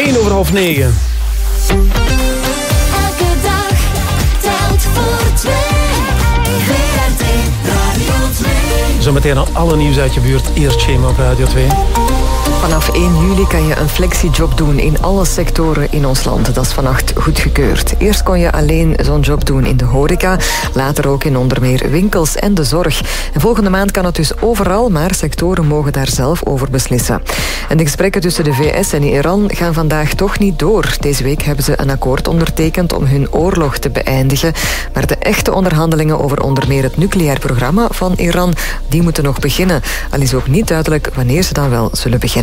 9:01. Elke dag telt voor twee. WRT Radio 2. Zometeen al alle nieuws uit je buurt. Eerst Shema op Radio 2. Vanaf 1 juli kan je een flexiejob doen in alle sectoren in ons land. Dat is vannacht goedgekeurd. Eerst kon je alleen zo'n job doen in de horeca, later ook in onder meer winkels en de zorg. En volgende maand kan het dus overal, maar sectoren mogen daar zelf over beslissen. En de gesprekken tussen de VS en Iran gaan vandaag toch niet door. Deze week hebben ze een akkoord ondertekend om hun oorlog te beëindigen. Maar de echte onderhandelingen over onder meer het nucleair programma van Iran, die moeten nog beginnen. Al is ook niet duidelijk wanneer ze dan wel zullen beginnen.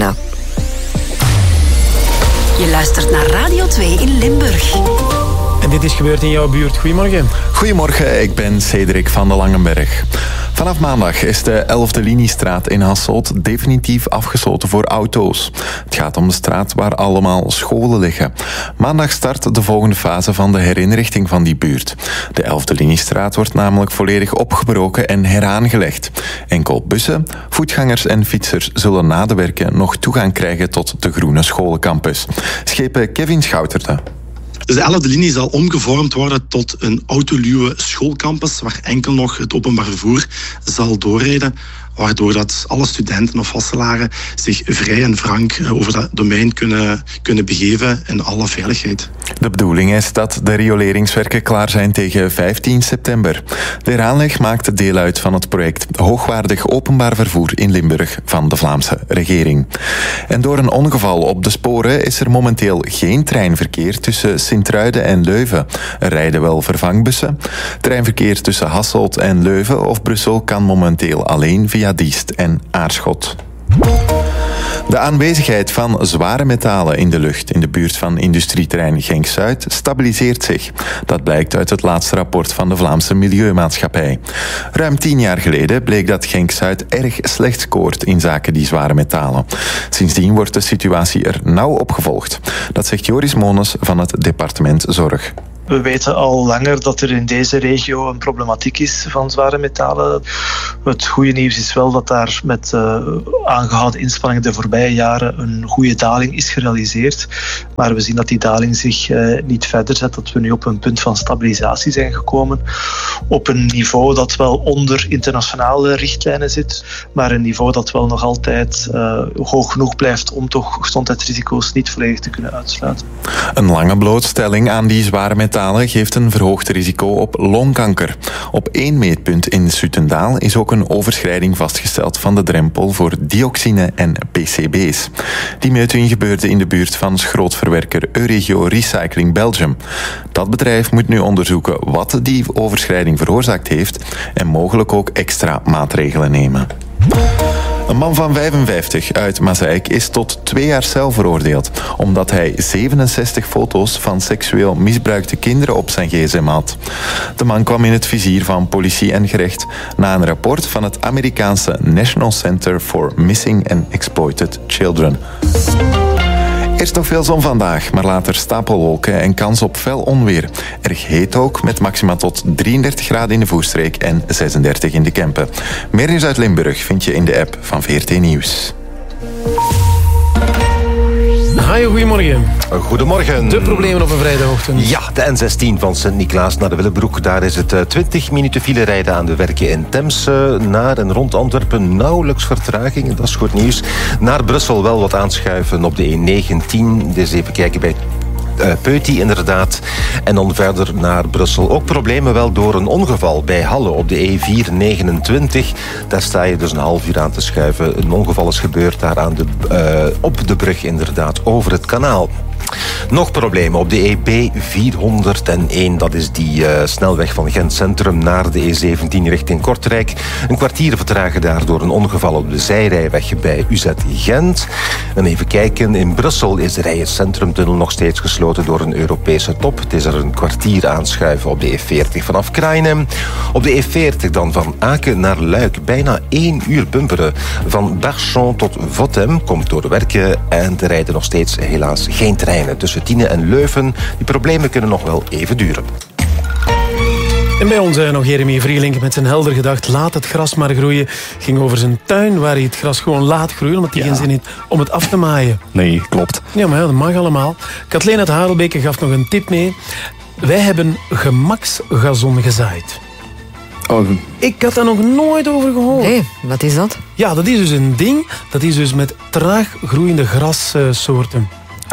Je luistert naar Radio 2 in Limburg. En dit is gebeurd in jouw buurt. Goedemorgen. Goedemorgen, ik ben Cedric van de Langenberg. Vanaf maandag is de 11e liniestraat in Hasselt definitief afgesloten voor auto's. Het gaat om de straat waar allemaal scholen liggen. Maandag start de volgende fase van de herinrichting van die buurt. De 11e liniestraat wordt namelijk volledig opgebroken en heraangelegd. Enkel bussen, voetgangers en fietsers zullen na de werken nog toegang krijgen tot de groene scholencampus. Schepen Kevin Schouterde. Dus de 11e linie zal omgevormd worden tot een autoluwe schoolcampus waar enkel nog het openbaar vervoer zal doorrijden, waardoor dat alle studenten of vastelaren zich vrij en frank over dat domein kunnen begeven in alle veiligheid. De bedoeling is dat de rioleringswerken klaar zijn tegen 15 september. De heraanleg maakt deel uit van het project Hoogwaardig Openbaar Vervoer in Limburg van de Vlaamse regering. En door een ongeval op de sporen is er momenteel geen treinverkeer tussen Sint-Truiden en Leuven. Er rijden wel vervangbussen. Treinverkeer tussen Hasselt en Leuven of Brussel kan momenteel alleen via Diest en Aarschot. De aanwezigheid van zware metalen in de lucht in de buurt van industrieterrein Genk-Zuid stabiliseert zich. Dat blijkt uit het laatste rapport van de Vlaamse Milieumaatschappij. Ruim 10 jaar geleden bleek dat Genk-Zuid erg slecht scoort in zaken die zware metalen. Sindsdien wordt de situatie er nauw opgevolgd. Dat zegt Joris Mones van het departement Zorg. We weten al langer dat er in deze regio een problematiek is van zware metalen. Het goede nieuws is wel dat daar met aangehouden inspanningen de voorbije jaren een goede daling is gerealiseerd. Maar we zien dat die daling zich niet verder zet, dat we nu op een punt van stabilisatie zijn gekomen. Op een niveau dat wel onder internationale richtlijnen zit, maar een niveau dat wel nog altijd hoog genoeg blijft om toch gezondheidsrisico's niet volledig te kunnen uitsluiten. Een lange blootstelling aan die zware metalen geeft een verhoogd risico op longkanker. Op 1 meetpunt in Sutendaal is ook een overschrijding vastgesteld van de drempel voor dioxine en PCB's. Die meting gebeurde in de buurt van schrootverwerker Euregio Recycling Belgium. Dat bedrijf moet nu onderzoeken wat die overschrijding veroorzaakt heeft en mogelijk ook extra maatregelen nemen. Een man van 55 uit Mazeik is tot 2 jaar cel veroordeeld, omdat hij 67 foto's van seksueel misbruikte kinderen op zijn gsm had. De man kwam in het vizier van politie en gerecht na een rapport van het Amerikaanse National Center for Missing and Exploited Children. Eerst nog veel zon vandaag, maar later stapelwolken en kans op fel onweer. Erg heet ook, met maxima tot 33 graden in de Voerstreek en 36 in de Kempen. Meer nieuws uit Limburg vind je in de app van VRT Nieuws. Hi, goedemorgen. Goedemorgen. De problemen op een vrijdagochtend. Ja, de N16 van Sint-Niklaas naar de Willebroek. Daar is het 20 minuten file rijden aan de werken in Temse. Naar en rond Antwerpen nauwelijks vertraging. Dat is goed nieuws. Naar Brussel wel wat aanschuiven op de E19. Dus even kijken bij Peuty inderdaad. En dan verder naar Brussel. Ook problemen wel door een ongeval bij Halle op de E429. Daar sta je dus een half uur aan te schuiven. Een ongeval is gebeurd daar op de brug inderdaad over het kanaal. Nog problemen op de EB401. Dat is die snelweg van Gent Centrum naar de E17 richting Kortrijk. Een kwartier vertragen daar door een ongeval op de zijrijweg bij UZ Gent. En even kijken, in Brussel is de Rijens Centrumtunnel nog steeds gesloten door een Europese top. Het is er een kwartier aanschuiven op de E40 vanaf Krainem. Op de E40 dan van Aken naar Luik. Bijna 1 uur bumperen. Van Barchon tot Votem komt door de werken en er rijden nog steeds helaas geen treinen tussen Tiene en Leuven. Die problemen kunnen nog wel even duren. En bij ons nog Jeremy Vrielink met zijn helder gedacht. Laat het gras maar groeien. Ging over zijn tuin waar hij het gras gewoon laat groeien. Omdat hij geen zin heeft om het af te maaien. Nee, klopt. Ja, maar dat mag allemaal. Kathleen uit Harelbeke gaf nog een tip mee. Wij hebben gemaksgazon gezaaid. Oh. Ik had daar nog nooit over gehoord. Nee, wat is dat? Ja, dat is dus een ding. Dat is dus met traag groeiende grassoorten.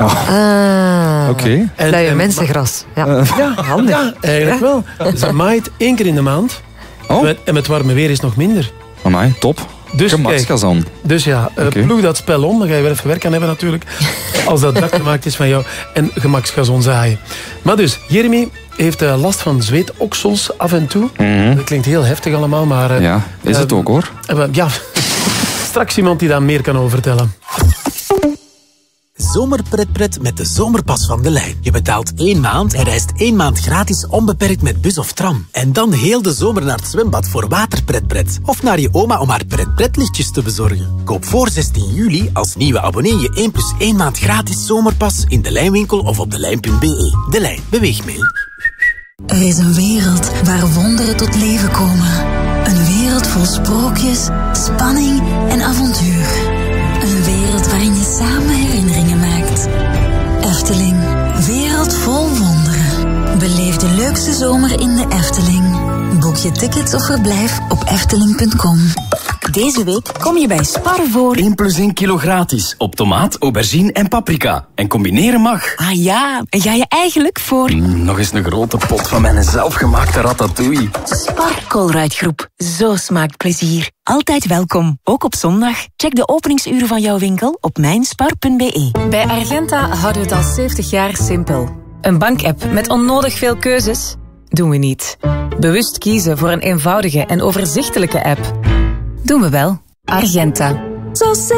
Oké. Luie mensengras. Ja, handig. Ja, eigenlijk wel. Ze maait 1 keer in de maand. Oh. En met warme weer is het nog minder. Amai, top. Dus gemaksgazon. Dus ja, ploeg dat spel om. Dan ga je wel even werk aan hebben natuurlijk. Als dat dak gemaakt is van jou. En gemaksgazon zaaien. Maar dus, Jeremy heeft last van zweetoksels af en toe. Dat klinkt heel heftig allemaal, maar... Ja, is het ook hoor. Ja, straks iemand die daar meer kan over vertellen. Zomerpretpret met de zomerpas van De Lijn. Je betaalt 1 maand en reist 1 maand gratis onbeperkt met bus of tram. En dan heel de zomer naar het zwembad voor waterpretpret. Of naar je oma om haar pretpretlichtjes te bezorgen. Koop voor 16 juli als nieuwe abonnee je 1+1 maand gratis zomerpas in De Lijnwinkel of op delijn.be. De Lijn, beweeg mee. Er is een wereld waar wonderen tot leven komen. Een wereld vol sprookjes, spanning en avontuur. Een wereld waarin je samen herinneringen maakt. Efteling, wereld vol wonderen. Beleef de leukste zomer in de Efteling. Boek je tickets of verblijf op efteling.com. Deze week kom je bij Spar voor 1+1 kilo gratis op tomaat, aubergine en paprika. En combineren mag. Ah ja, en ga je eigenlijk voor... Nog eens een grote pot van mijn zelfgemaakte ratatouille. Spar Colruyt-groep. Zo smaakt plezier. Altijd welkom, ook op zondag. Check de openingsuren van jouw winkel op mijnspar.be. Bij Argenta houden we het al 70 jaar simpel. Een bankapp met onnodig veel keuzes? Doen we niet. Bewust kiezen voor een eenvoudige en overzichtelijke app? Doen we wel. Argenta. Zo